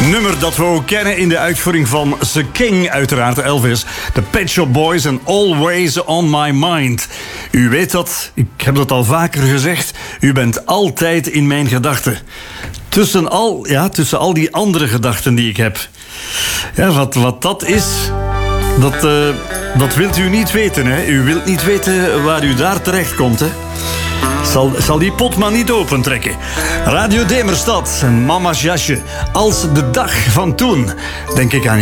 Nummer dat we ook kennen in de uitvoering van The King, uiteraard Elvis. De Pet Shop Boys en Always on My Mind. U weet dat, ik heb dat al vaker gezegd, u bent altijd in mijn gedachten. Tussen al die andere gedachten die ik heb. Ja, wat dat is, dat wilt u niet weten, hè? U wilt niet weten waar u daar terecht komt, hè? Zal die pot maar niet opentrekken. Radio Demerstad en Mama's jasje. Als de dag van toen, denk ik aan